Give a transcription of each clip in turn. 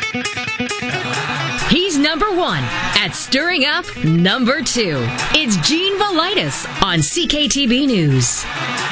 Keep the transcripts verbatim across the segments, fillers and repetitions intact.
He's number one at stirring up number two. It's Gene Valitis on C K T B News.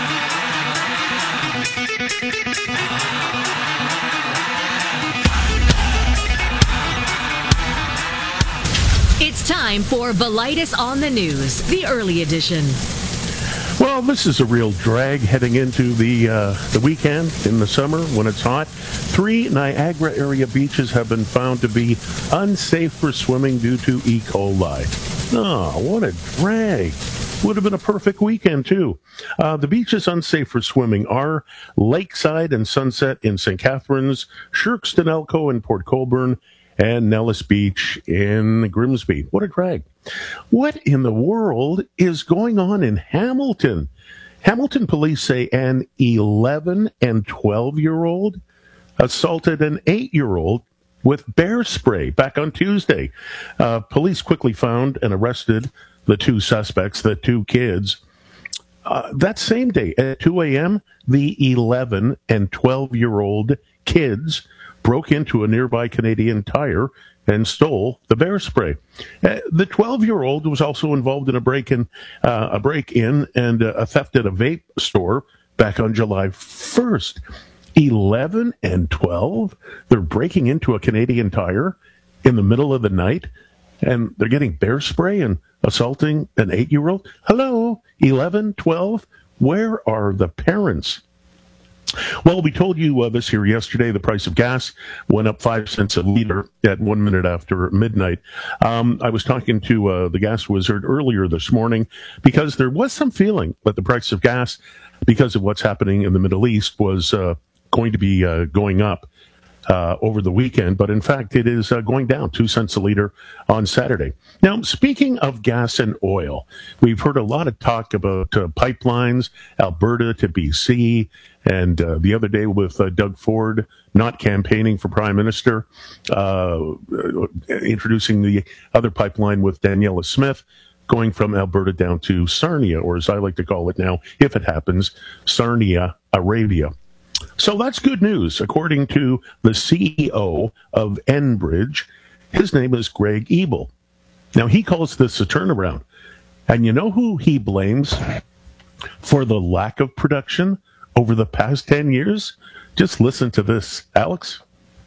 It's time for Valitis on the News, the early edition. Well, this is a real drag heading into the uh, the weekend in the summer when it's hot. Three Niagara area beaches have been found to be unsafe for swimming due to E. coli. Oh, what a drag. Would have been a perfect weekend, too. Uh, the beaches unsafe for swimming are Lakeside and Sunset in Saint Catharines, Shirkston Elko in Port Colborne, and Nellis Beach in Grimsby. What a drag. What in the world is going on in Hamilton? Hamilton police say an eleven and twelve-year-old assaulted an eight-year-old with bear spray back on Tuesday. Uh, police quickly found and arrested the two suspects, the two kids. Uh, that same day at two a.m., the eleven and twelve-year-old kids broke into a nearby Canadian Tire and stole the bear spray. Uh, the twelve-year-old was also involved in a break-in, uh, a break-in and uh, a theft at a vape store back on July first. eleven and twelve, they're breaking into a Canadian Tire in the middle of the night, and they're getting bear spray and assaulting an eight-year-old. Hello, eleven, twelve, where are the parents? Well, we told you uh, this here yesterday. The price of gas went up five cents a liter at one minute after midnight. Um, I was talking to uh, the gas wizard earlier this morning because there was some feeling that the price of gas, because of what's happening in the Middle East, was uh, going to be uh, going up uh, over the weekend. But in fact, it is uh, going down two cents a liter on Saturday. Now, speaking of gas and oil, we've heard a lot of talk about uh, pipelines, Alberta to B C, and uh, the other day with uh, Doug Ford not campaigning for prime minister, uh, introducing the other pipeline with Daniela Smith, going from Alberta down to Sarnia, or as I like to call it now, if it happens, Sarnia, Arabia. So that's good news, according to the C E O of Enbridge. His name is Greg Ebel. Now, he calls this a turnaround. And you know who he blames for the lack of production over the past ten years? Just listen to this, Alex.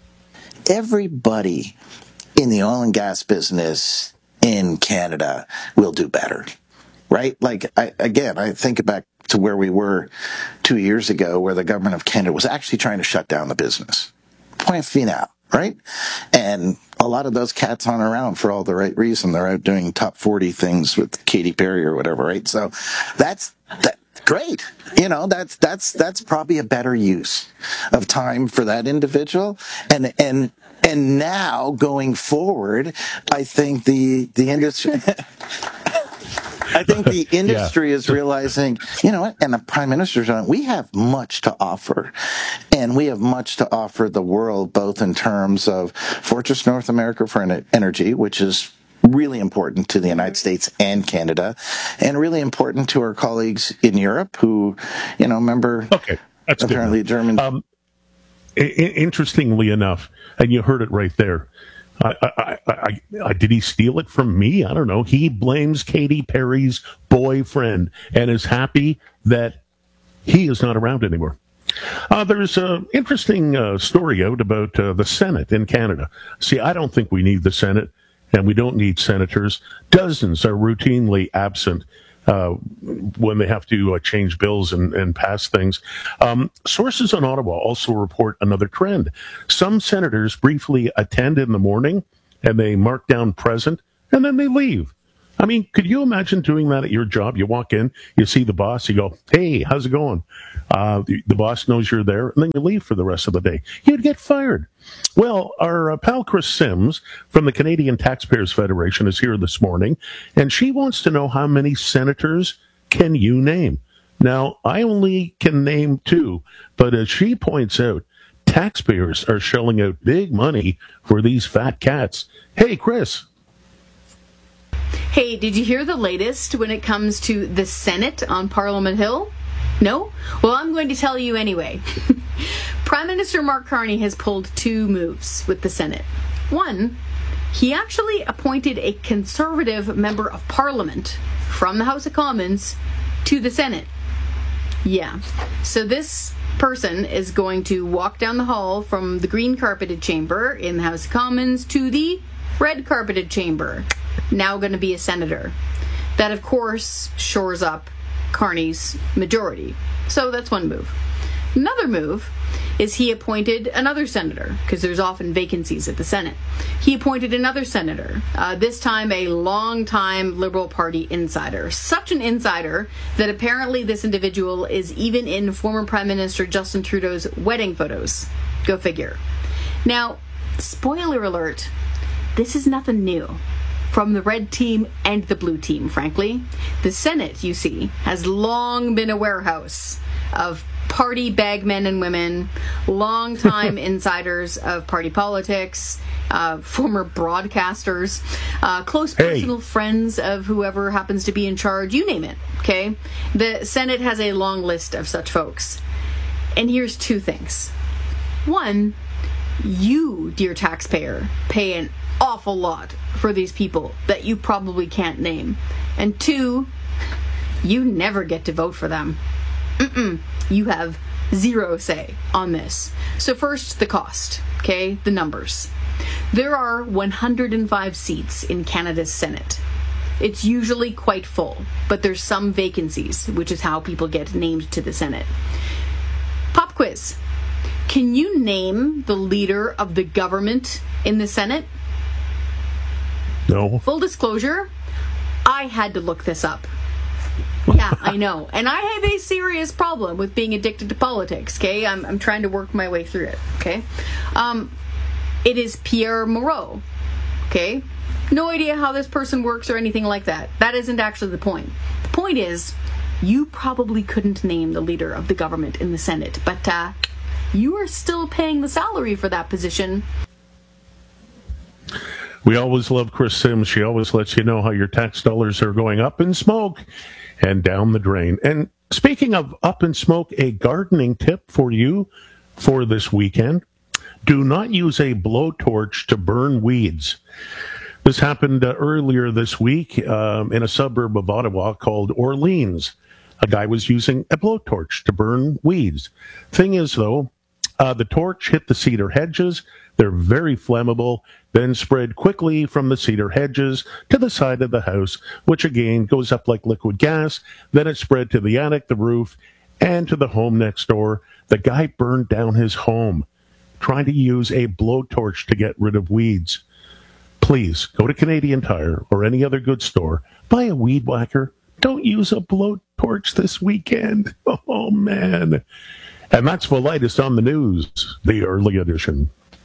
Everybody in the oil and gas business in Canada will do better, right? Like, I, again, I think back to where we were two years ago, where the government of Canada was actually trying to shut down the business. Point final, right? And a lot of those cats aren't around for all the right reason. They're out doing top forty things with Katy Perry or whatever, right? So that's that. Great. You know, that's, that's, that's probably a better use of time for that individual. And, and, and now going forward, I think the, the industry, I think the industry yeah. is realizing, you know what, and the prime minister's on, we have much to offer. And we have much to offer the world, both in terms of Fortress North America for energy, which is really important to the United States and Canada, and really important to our colleagues in Europe who, you know, remember okay, that's apparently German. Um, I- interestingly enough, and you heard it right there, I, I, I, I, did he steal it from me? I don't know. He blames Katy Perry's boyfriend and is happy that he is not around anymore. Uh, there's an interesting uh, story out about uh, the Senate in Canada. See, I don't think we need the Senate. And we don't need senators. Dozens are routinely absent uh, when they have to uh, change bills and, and pass things. Um, sources in Ottawa also report another trend. Some senators briefly attend in the morning, and they mark down present, and then they leave. I mean, could you imagine doing that at your job? You walk in, you see the boss, you go, hey, how's it going? Uh, the, the boss knows you're there, and then you leave for the rest of the day. You'd get fired. Well, our uh, pal Chris Sims from the Canadian Taxpayers Federation is here this morning, and she wants to know how many senators can you name? Now, I only can name two, but as she points out, taxpayers are shelling out big money for these fat cats. Hey, Chris. Hey, did you hear the latest when it comes to the Senate on Parliament Hill? No? Well, I'm going to tell you anyway. Prime Minister Mark Carney has pulled two moves with the Senate. One, he actually appointed a Conservative member of Parliament from the House of Commons to the Senate. Yeah. So this person is going to walk down the hall from the green carpeted chamber in the House of Commons to the red carpeted chamber. Now going to be a senator. That, of course, shores up Carney's majority. So that's one move. Another move is he appointed another senator, because there's often vacancies at the Senate. He appointed another senator, uh, this time a long-time Liberal Party insider. Such an insider that apparently this individual is even in former Prime Minister Justin Trudeau's wedding photos. Go figure. Now, spoiler alert, this is nothing new. From the red team and the blue team, frankly. The Senate, you see, has long been a warehouse of party bagmen and women, long-time insiders of party politics, uh, former broadcasters, uh, close hey. personal friends of whoever happens to be in charge, you name it, okay? The Senate has a long list of such folks. And here's two things. One, you, dear taxpayer, pay an awful lot for these people that you probably can't name. And two, you never get to vote for them. Mm-mm. You have zero say on this. So first, the cost, okay? The numbers. There are one hundred five seats in Canada's Senate. It's usually quite full, but there's some vacancies, which is how people get named to the Senate. Pop quiz. Can you name the leader of the government in the Senate? No. Full disclosure, I had to look this up. Yeah, I know. And I have a serious problem with being addicted to politics, okay? I'm, I'm trying to work my way through it, okay? Um, it is Pierre Moreau, okay? No idea how this person works or anything like that. That isn't actually the point. The point is, you probably couldn't name the leader of the government in the Senate, but uh, you are still paying the salary for that position. We always love Chris Sims. She always lets you know how your tax dollars are going up in smoke and down the drain. And speaking of up in smoke, a gardening tip for you for this weekend. Do not use a blowtorch to burn weeds. This happened uh, earlier this week um, in a suburb of Ottawa called Orleans. A guy was using a blowtorch to burn weeds. Thing is, though, uh, the torch hit the cedar hedges. They're very flammable, then spread quickly from the cedar hedges to the side of the house, which again goes up like liquid gas. Then it spread to the attic, the roof, and to the home next door. The guy burned down his home trying to use a blowtorch to get rid of weeds. Please go to Canadian Tire or any other good store, buy a weed whacker. Don't use a blowtorch this weekend. Oh, man. And that's the latest on the news, the early edition.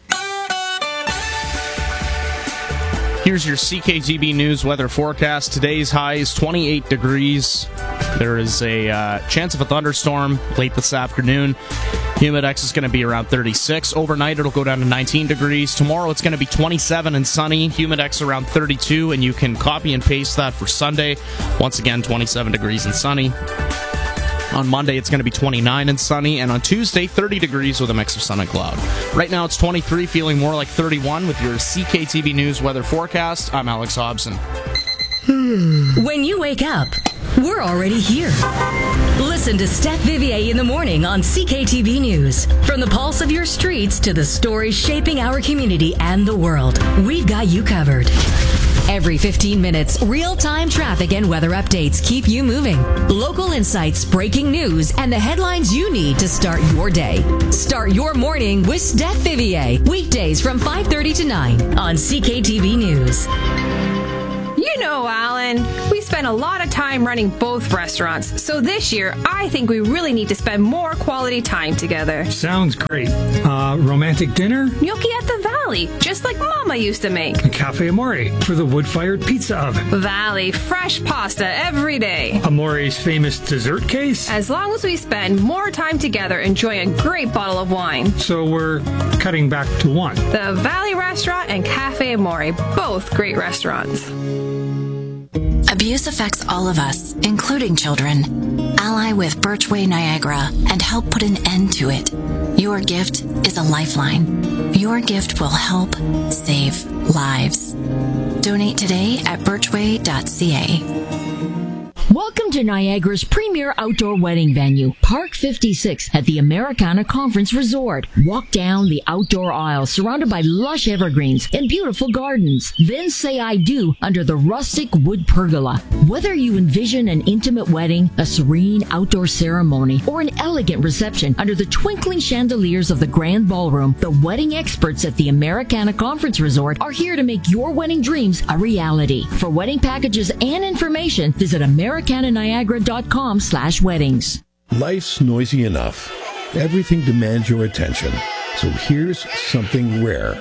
Here's your C K T B News weather forecast. Today's high is twenty-eight degrees. There is a uh, chance of a thunderstorm late this afternoon. Humidex is going to be around thirty-six. Overnight, it'll go down to nineteen degrees. Tomorrow, it's going to be twenty-seven and sunny. Humidex around thirty-two, and you can copy and paste that for Sunday. Once again, twenty-seven degrees and sunny. On Monday, it's going to be twenty-nine and sunny, and on Tuesday, thirty degrees with a mix of sun and cloud. Right now, it's twenty-three, feeling more like thirty-one with your C K T V News weather forecast. I'm Alex Hobson. When you wake up, we're already here. Listen to Steph Vivier in the morning on C K T V News. From the pulse of your streets to the stories shaping our community and the world, we've got you covered. Every fifteen minutes, real-time traffic and weather updates keep you moving. Local insights, breaking news, and the headlines you need to start your day. Start your morning with Steph Vivier. Weekdays from five thirty to nine on C K T V News. You know, Alan, we spend a lot of time running both restaurants, so this year I think we really need to spend more quality time together. Sounds great. Uh, romantic dinner? Gnocchi at the Valley, just like Mama used to make. A Cafe Amore for the wood-fired pizza oven. Valley, fresh pasta every day. Amore's famous dessert case? As long as we spend more time together enjoying a great bottle of wine. So we're cutting back to one. The Valley Restaurant and Cafe Amore, both great restaurants. Abuse affects all of us, including children. Ally with Birchway Niagara and help put an end to it. Your gift is a lifeline. Your gift will help save lives. Donate today at birchway dot c a. Welcome to Niagara's premier outdoor wedding venue, Park fifty-six at the Americana Conference Resort. Walk down the outdoor aisle surrounded by lush evergreens and beautiful gardens. Then say I do under the rustic wood pergola. Whether you envision an intimate wedding, a serene outdoor ceremony, or an elegant reception under the twinkling chandeliers of the grand ballroom, the wedding experts at the Americana Conference Resort are here to make your wedding dreams a reality. For wedding packages and information, visit Americana Niagara dot com slash weddings. Life's noisy enough. Everything demands your attention. So here's something rare.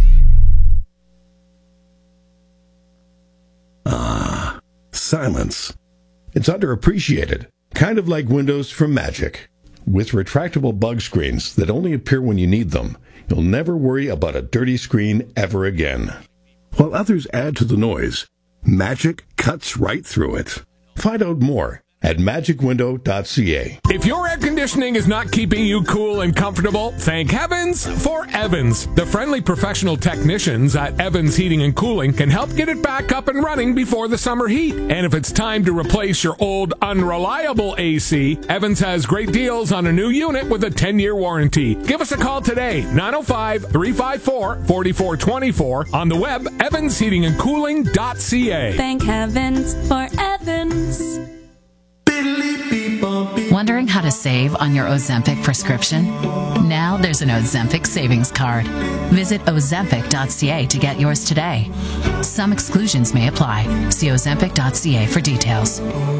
Ah, silence. It's underappreciated. Kind of like Windows from Magic. With retractable bug screens that only appear when you need them, you'll never worry about a dirty screen ever again. While others add to the noise, Magic cuts right through it. Find out more at magic window dot c a. If your air conditioning is not keeping you cool and comfortable, thank heavens for Evans. The friendly professional technicians at Evans Heating and Cooling can help get it back up and running before the summer heat. And if it's time to replace your old unreliable A C, Evans has great deals on a new unit with a ten-year warranty. Give us a call today, nine oh five, three five four, four four two four, on the web, evans heating and cooling dot c a. Thank heavens for Evans. Wondering how to save on your Ozempic prescription? Now there's an Ozempic savings card. Visit ozempic dot c a to get yours today. Some exclusions may apply. See ozempic dot c a for details.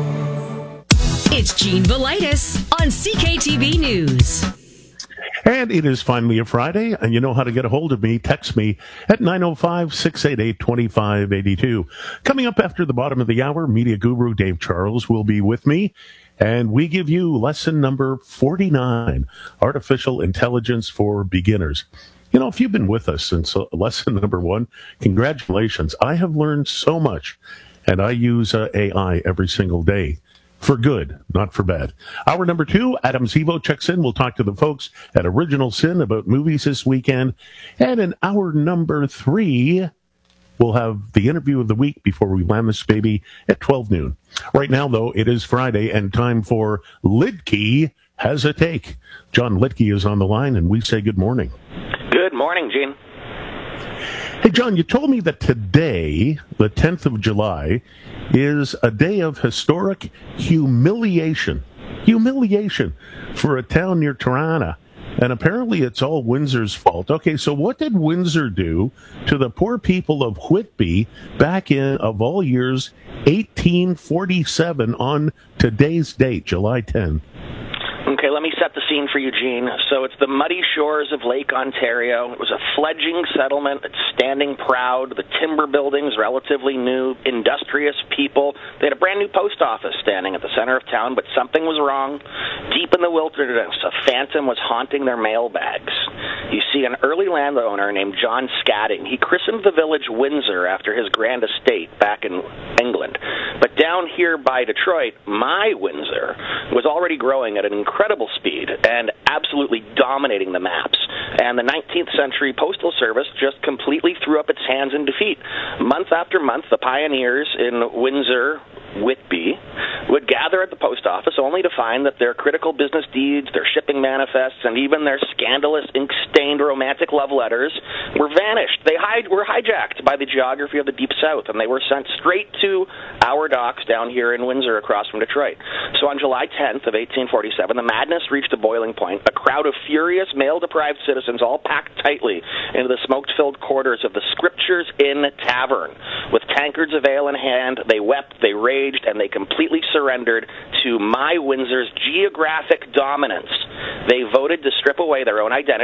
It's Gene Velitis on C K T V News. And it is finally a Friday, and you know how to get a hold of me. Text me at nine oh five, six eight eight, two five eight two. Coming up after the bottom of the hour, media guru Dave Charles will be with me, and we give you lesson number forty-nine, Artificial Intelligence for Beginners. You know, if you've been with us since uh, lesson number one, congratulations. I have learned so much, and I use uh, A I every single day. For good, not for bad. Hour number two, Adam Zivo checks in. We'll talk to the folks at Original Sin about movies this weekend. And in hour number three, we'll have the interview of the week before we land this baby at twelve noon. Right now, though, it is Friday and time for Lidke Has a Take. John Lidke is on the line, and we say good morning. Good morning, Gene. Hey, John, you told me that today, the tenth of July, is a day of historic humiliation. Humiliation for a town near Toronto. And apparently it's all Windsor's fault. Okay, so what did Windsor do to the poor people of Whitby back in, of all years, eighteen forty-seven on today's date, July tenth? Okay, let me set the scene for you, Gene. So it's the muddy shores of Lake Ontario. It was a fledgling settlement. It's standing proud. The timber buildings, relatively new, industrious people. They had a brand new post office standing at the center of town, but something was wrong. Deep in the wilderness, a phantom was haunting their mailbags. You see, an early landowner named John Scatting, he christened the village Windsor after his grand estate back in England. But down here by Detroit, my Windsor was already growing at an incredible speed and absolutely dominating the maps. And the nineteenth century Postal Service just completely threw up its hands in defeat. Month after month, the pioneers in Windsor, Whitby, would gather at the post office only to find that their critical business deeds, their shipping manifests, and even their scandalous, ink-stained romantic love letters were vanished. They hi- were hijacked by the geography of the Deep South, and they were sent straight to our docks down here in Windsor across from Detroit. So on July tenth of eighteen forty-seven, the madness reached a boiling point. A crowd of furious, mail-deprived citizens all packed tightly into the smoke-filled quarters of the Scriptures Inn Tavern. With tankards of ale in hand, they wept, they raged, and they completely surrendered to my Windsor's geographic dominance. They voted to strip away their own identity